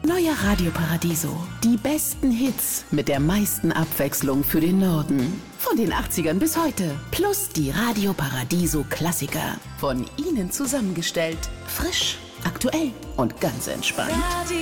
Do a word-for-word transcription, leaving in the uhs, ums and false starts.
Neuer Radio Paradiso. Die besten Hits mit der meisten Abwechslung für den Norden. Von den achtzigern bis heute. Plus die Radio Paradiso Klassiker. Von Ihnen zusammengestellt. Frisch, aktuell und ganz entspannt.